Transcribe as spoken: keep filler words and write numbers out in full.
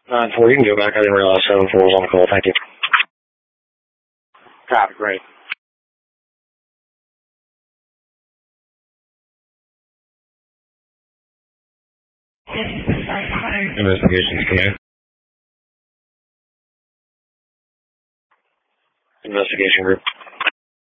nine four, you can go back. I didn't realize seven four was on the call. Thank you. Copy, great. Investigations command. Investigation group.